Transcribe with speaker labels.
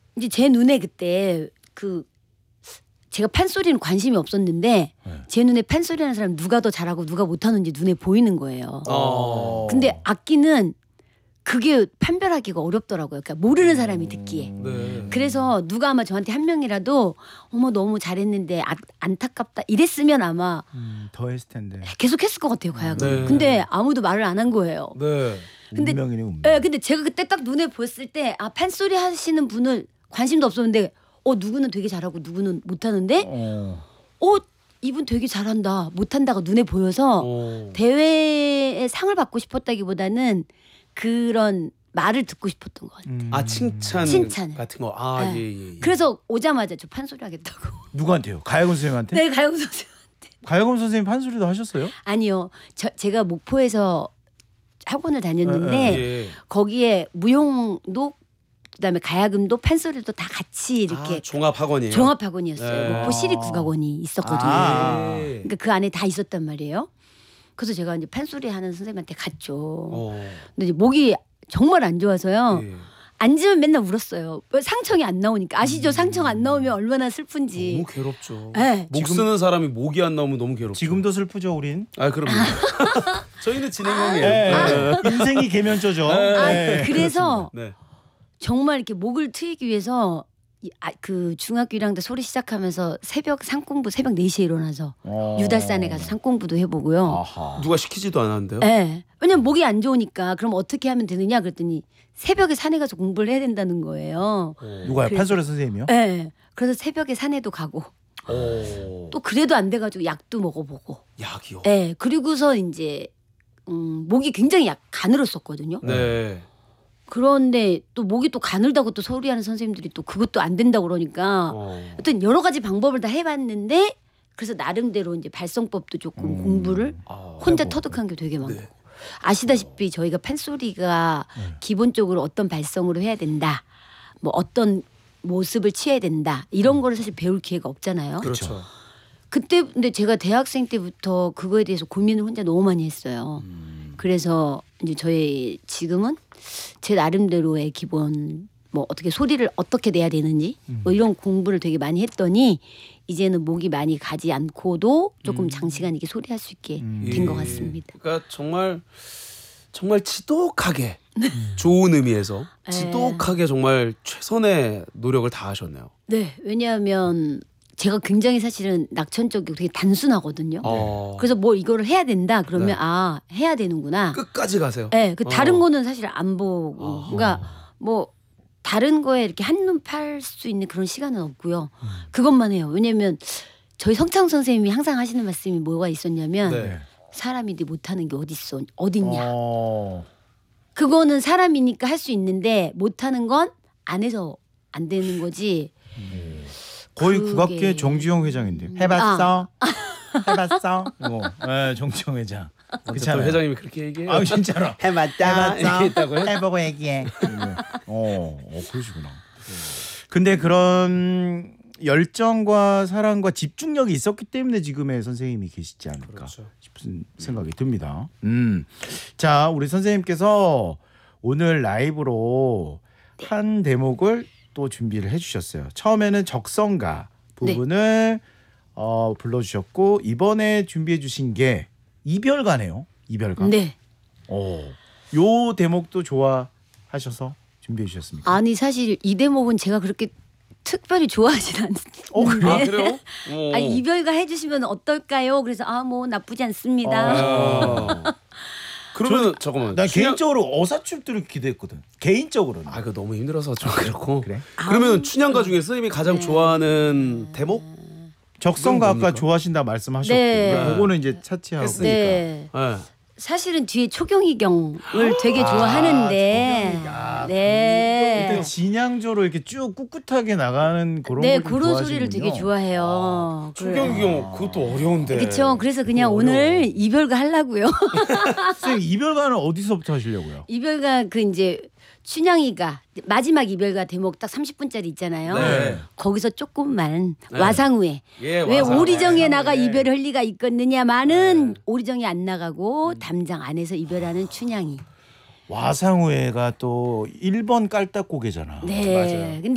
Speaker 1: 이제 제 눈에 그때 제가 판소리는 관심이 없었는데 제 눈에 판소리 하는 사람 누가 더 잘하고 누가 못하는지 눈에 보이는 거예요. 근데 악기는 그게 판별하기가 어렵더라고요. 그러니까 모르는 사람이 듣기에.
Speaker 2: 네.
Speaker 1: 그래서 누가 아마 저한테 한 명이라도 어머 너무 잘했는데 안타깝다 이랬으면 아마
Speaker 3: 더 했을 텐데.
Speaker 1: 계속 했을 것 같아요 가야금.
Speaker 2: 네.
Speaker 1: 근데 아무도 말을 안 한 거예요.
Speaker 2: 네.
Speaker 1: 근데
Speaker 3: 운명이네 운명.
Speaker 1: 네, 근데 제가 그때 딱 눈에 보였을 때 판소리 하시는 분을 관심도 없었는데 누구는 되게 잘하고 누구는 못하는데 이분 되게 잘한다 못한다가 눈에 보여서 대회에 상을 받고 싶었다기보다는 그런 말을 듣고 싶었던 것 같아요.
Speaker 2: 칭찬 같은 거.
Speaker 1: 네.
Speaker 2: 예.
Speaker 1: 그래서 오자마자 저 판소리 하겠다고.
Speaker 3: 누구한테요? 가야금 선생님한테?
Speaker 1: 네, 가야금 선생님.
Speaker 3: 가야금 선생님 판소리도 하셨어요?
Speaker 1: 아니요. 제가 목포에서 학원을 다녔는데
Speaker 2: 예.
Speaker 1: 거기에 무용도 그다음에 가야금도 판소리도 다 같이 이렇게
Speaker 2: 종합학원이에요.
Speaker 1: 종합학원이었어요.
Speaker 2: 네.
Speaker 1: 목포 시립국악원이 있었거든요. 그러니까 그 안에 다 있었단 말이에요. 그래서 제가 이제 판소리 하는 선생님한테 갔죠. 근데 이제 목이 정말 안 좋아서요.
Speaker 2: 예.
Speaker 1: 앉으면 맨날 울었어요. 상청이 안 나오니까. 아시죠? 상청 안 나오면 얼마나 슬픈지.
Speaker 2: 너무 괴롭죠.
Speaker 1: 네.
Speaker 2: 목 쓰는 사람이 목이 안 나오면 너무 괴롭죠.
Speaker 3: 지금도 슬프죠 우린.
Speaker 2: 그럼요. 저희는 진행형이에요.
Speaker 3: 네. 인생이 개면조죠. 네.
Speaker 1: 그래서
Speaker 2: 네.
Speaker 1: 정말 이렇게 목을 트이기 위해서 그 중학교 1학년 때 소리 시작하면서 새벽 상공부 새벽 4시에 일어나서 유달산에 가서 상공부도 해보고요.
Speaker 3: 아하.
Speaker 2: 누가 시키지도 않았는데요.
Speaker 1: 네. 왜냐면 목이 안 좋으니까 그럼 어떻게 하면 되느냐 그랬더니 새벽에 산에 가서 공부를 해야 된다는 거예요.
Speaker 3: 누가요?
Speaker 1: 그래서-
Speaker 3: 판소리 선생님이요?
Speaker 1: 네. 그래서 새벽에 산에도 가고 또 그래도 안 돼가지고 약도 먹어보고.
Speaker 2: 약이요.
Speaker 1: 네. 그리고서 이제 목이 굉장히 가늘었었거든요.
Speaker 2: 네.
Speaker 1: 그런데 또 목이 또 가늘다고 또 소리하는 선생님들이 또 그것도 안 된다고 그러니까 하여튼 여러 가지 방법을 다 해봤는데 그래서 나름대로 이제 발성법도 조금 공부를 혼자 터득한 게 되게 많고.
Speaker 2: 네.
Speaker 1: 아시다시피 저희가 판소리가 기본적으로 어떤 발성으로 해야 된다. 뭐 어떤 모습을 취해야 된다. 이런 거를 사실 배울 기회가 없잖아요.
Speaker 2: 그렇죠.
Speaker 1: 그때 근데 제가 대학생 때부터 그거에 대해서 고민을 혼자 너무 많이 했어요. 그래서 이제 저희 지금은 제 나름대로의 기본 뭐 어떻게 소리를 어떻게 내야 되는지 뭐 이런 공부를 되게 많이 했더니 이제는 목이 많이 가지 않고도 조금 장시간 이게 소리할 수 있게 된 것 같습니다.
Speaker 2: 그러니까 정말 지독하게 좋은 의미에서
Speaker 1: 네.
Speaker 2: 지독하게 정말 최선의 노력을 다하셨네요.
Speaker 1: 네, 왜냐하면 제가 굉장히 사실은 낙천적이고 되게 단순하거든요. 그래서 뭘 이거를 해야 된다 그러면
Speaker 2: 네.
Speaker 1: 해야 되는구나.
Speaker 2: 끝까지 가세요.
Speaker 1: 네, 그 다른 거는 사실 안 보고, 그러니까 뭐 다른 거에 이렇게 한눈 팔 수 있는 그런 시간은 없고요. 그것만 해요. 왜냐면 저희 성창 선생님이 항상 하시는 말씀이 뭐가 있었냐면
Speaker 2: 네.
Speaker 1: 사람이 네 못하는 게 어딨냐. 그거는 사람이니까 할 수 있는데 못하는 건 안 해서 안 되는 거지.
Speaker 3: 거의
Speaker 1: 그게-
Speaker 3: 국악계 정주영 회장인데. 해봤어? 해봤어? 네, 정주영 회장.
Speaker 2: 또
Speaker 3: 그렇잖아요.
Speaker 2: 회장님이 그렇게 얘기해요.
Speaker 3: 아 진짜로.
Speaker 2: 해봤다 이렇게 했다고요?
Speaker 3: 해보고 얘기해. 그러시구나. 생근데 그런 열정과 사랑과 집중력이 있었기 때문에 지금의 선생님이 계시지 않을까
Speaker 2: 그렇죠.
Speaker 3: 싶은 생각이 듭니다. 자, 우리 선생님께서 오늘 라이브로 한 대목을 또 준비를 해주셨어요. 처음에는 적성가 부분을 불러주셨고 이번에 준비해주신 게 이별가네요. 이별가.
Speaker 1: 네.
Speaker 3: 요 대목도 좋아하셔서 준비해 주셨습니까?
Speaker 1: 아니 사실 이 대목은 제가 그렇게 특별히 좋아하진 않는데.
Speaker 2: 아 그래요?
Speaker 1: 이별가 해주시면 어떨까요? 그래서 뭐 나쁘지 않습니다.
Speaker 2: 그러면 잠깐만.
Speaker 3: 난 개인적으로 어사춤들을 기대했거든. 개인적으로는.
Speaker 2: 그거 너무 힘들어서 좀 그렇고.
Speaker 3: 그래?
Speaker 2: 그러면 춘향가 중에 선생님이 가장 좋아하는 대목?
Speaker 3: 적성가 아까
Speaker 2: 뭡니까?
Speaker 3: 좋아하신다 말씀하셨고
Speaker 1: 네.
Speaker 3: 그거는 이제 차치하고.
Speaker 2: 했으니까.
Speaker 1: 네.
Speaker 2: 네.
Speaker 1: 사실은 뒤에 초경이경을 되게 좋아하는데.
Speaker 3: 초경이경.
Speaker 1: 네.
Speaker 3: 일단 진양조로 이렇게 쭉 꾹꾹하게 나가는 그런
Speaker 1: 네,
Speaker 3: 걸
Speaker 1: 그런 소리를 되게 좋아해요.
Speaker 2: 초경이경 그것도 어려운데.
Speaker 1: 그렇죠. 그래서 그냥 오늘 이별가 하려고요.
Speaker 3: 선생님 이별가는 어디서부터 하시려고요?
Speaker 1: 이별가 그 이제 춘향이가 마지막 이별가 대목 딱 30분짜리 있잖아요.
Speaker 2: 네.
Speaker 1: 거기서 조금만 와상우에
Speaker 2: 예,
Speaker 1: 왜
Speaker 2: 와상.
Speaker 1: 오리정에
Speaker 2: 네.
Speaker 1: 나가 이별을 할 리가 있겠느냐마는 오리정이 안 나가고 담장 안에서 이별하는 춘향이.
Speaker 3: 와상우회가 또 1번 깔딱고개잖아.
Speaker 1: 네.
Speaker 2: 맞아요.
Speaker 1: 근데